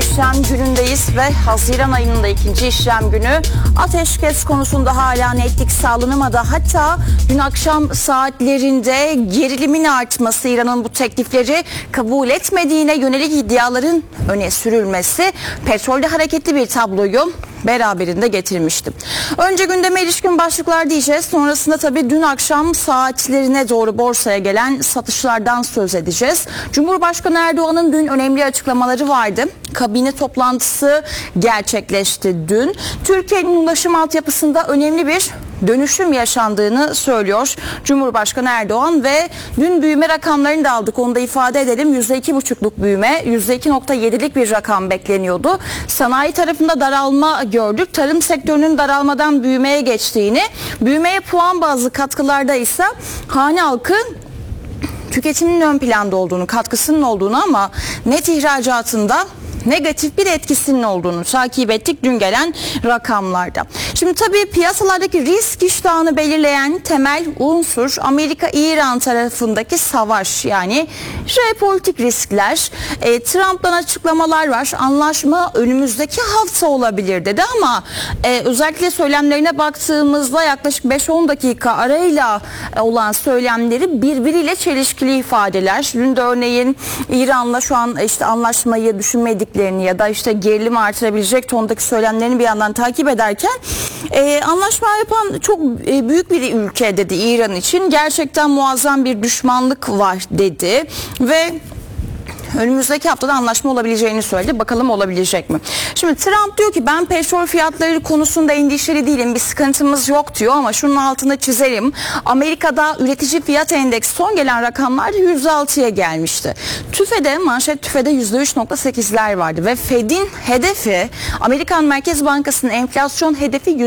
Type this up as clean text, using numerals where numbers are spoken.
işlem günündeyiz ve Haziran ayının da ikinci işlem günü. Ateşkes konusunda hala netlik sağlanamadı. Hatta dün akşam saatlerinde gerilimin artması, İran'ın bu teklifleri kabul etmediğine yönelik iddiaların öne sürülmesi petrolde hareketli bir tabloyu beraberinde getirmişti. Önce gündeme ilişkin başlıklar diyeceğiz. Sonrasında tabii dün akşam saatlerine doğru borsaya gelen satışlardan söz edeceğiz. Cumhurbaşkanı Erdoğan'ın dün önemli açıklamaları vardı. Kabine toplantısı gerçekleşti dün. Türkiye'nin ulaşım altyapısında önemli bir dönüşüm yaşandığını söylüyor Cumhurbaşkanı Erdoğan ve dün büyüme rakamlarını da aldık, onu da ifade edelim. %2,5'luk büyüme, %2,7'lik bir rakam bekleniyordu. Sanayi tarafında daralma gördük. Tarım sektörünün daralmadan büyümeye geçtiğini, büyümeye puan bazlı katkılarda ise hane halkı tüketiminin ön planda olduğunu, katkısının olduğunu ama net ihracatında negatif bir etkisinin olduğunu takip ettik dün gelen rakamlarda. Şimdi tabii piyasalardaki risk iştahını belirleyen temel unsur Amerika-İran tarafındaki savaş, yani jeopolitik riskler. Trump'tan açıklamalar var. Anlaşma önümüzdeki hafta olabilir dedi ama özellikle söylemlerine baktığımızda yaklaşık 5-10 dakika arayla olan söylemleri birbiriyle çelişkili ifadeler. Dün de örneğin İran'la şu an işte anlaşmayı düşünmediklerini ya da işte gerilimi artırabilecek tondaki söylemlerini bir yandan takip ederken anlaşma yapan çok büyük bir ülke dedi İran için. Gerçekten muazzam bir düşmanlık var dedi ve önümüzdeki haftada anlaşma olabileceğini söyledi. Bakalım olabilecek mi? Şimdi Trump diyor ki ben petrol fiyatları konusunda endişeli değilim. Bir sıkıntımız yok diyor ama şunun altını çizelim. Amerika'da üretici fiyat endeksi son gelen rakamlarda %6'ya gelmişti. TÜFE'de, manşet TÜFE'de %3,8'ler vardı ve Fed'in hedefi, Amerikan Merkez Bankası'nın enflasyon hedefi